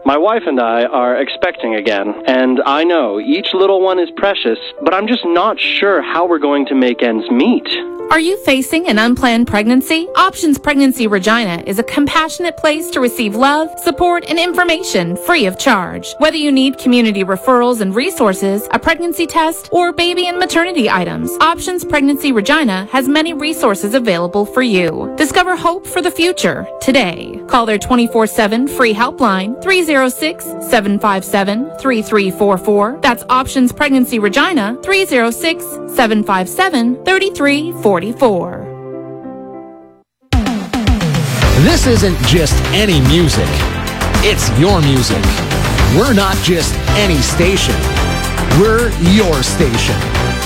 My wife and I are expecting again, and I know each little one is precious, but I'm just not sure how we're going to make ends meet. Are you facing an unplanned pregnancy? Options Pregnancy Regina is a compassionate place to receive love, support, and information free of charge. Whether you need community referrals and resources, a pregnancy test, or baby and maternity items, Options Pregnancy Regina has many resources available for you. Discover hope for the future today. Call their 24/7 free helpline 306-757-3344. That's Options Pregnancy Regina 306-757-3344. This isn't just any music. It's your music. We're not just any station. We're your station.